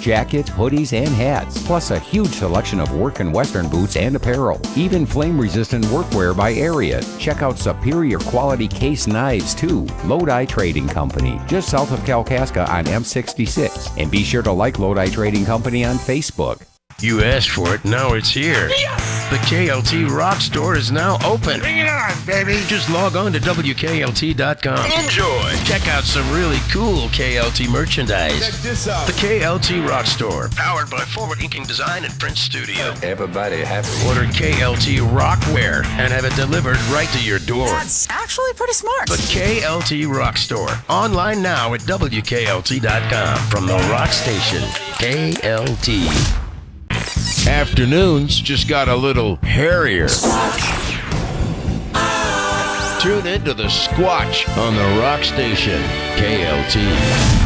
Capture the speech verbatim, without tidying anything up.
jackets, hoodies, and hats, plus a huge selection of work and western boots and apparel. Even flame-resistant workwear by Ariat. Check out superior quality case knives too. Lodi Trading Company, just south of Kalkaska on M sixty-six. And be sure to like Lodi Trading Company on Facebook. You asked for it, now it's here. Yes! The K L T Rock Store is now open. Bring it on, baby! Just log on to W K L T dot com. Enjoy! Check out some really cool K L T merchandise. Check this out. The K L T Rock Store, powered by Forward Inking Design and Print Studio. Everybody happy. Order K L T Rockwear and have it delivered right to your door. That's actually pretty smart. The K L T Rock Store, online now at W K L T dot com. From the Rock Station, K L T. Afternoons just got a little hairier. Tune into the Squatch on the Rock Station, K L T.